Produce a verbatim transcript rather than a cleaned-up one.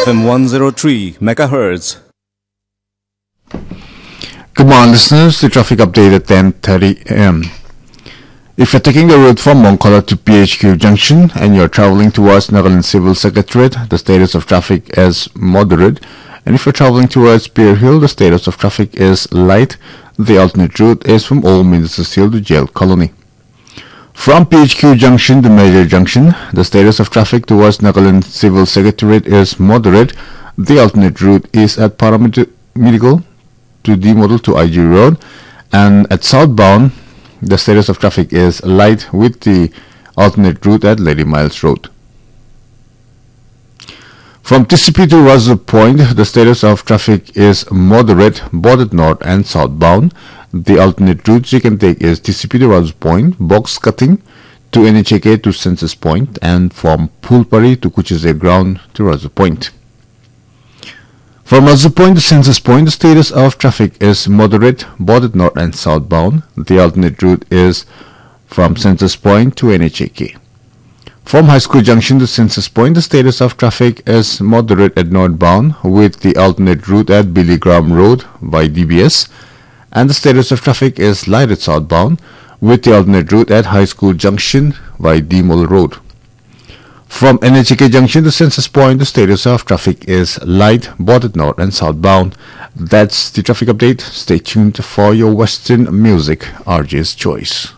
F M one oh three megahertz. Good morning, listeners. The traffic update at ten thirty a m If you're taking the road from Mongkala to P H Q Junction and you're traveling towards Nagaland Civil Secretariat, the status of traffic is moderate. And if you're traveling towards Pier Hill, the status of traffic is light. The alternate route is from Old Ministers Hill to Jail Colony. From P H Q Junction to Major Junction, the status of traffic towards Nagaland Civil Secretariat is moderate. The alternate route is at Paramedical to D Model to I G Road, and at southbound, the status of traffic is light with the alternate route at Lady Miles Road. From T C P to Razor Point, the status of traffic is moderate, both at north and southbound. The alternate routes you can take is T C P to Razor Point, Box Cutting to N H A K to Census Point, and from Pulpari to Kuchise Ground to Razor Point. From Razor Point to Census Point, the status of traffic is moderate, both at north and southbound. The alternate route is from Census Point to N H A K. From High School Junction to Census Point, the status of traffic is moderate at northbound with the alternate route at Billy Graham Road by D B S, and the status of traffic is light at southbound with the alternate route at High School Junction by D Mall Road. From N H A K Junction to Census Point, the status of traffic is light both at north and southbound. That's the traffic update. Stay tuned for your Western music, R J's Choice.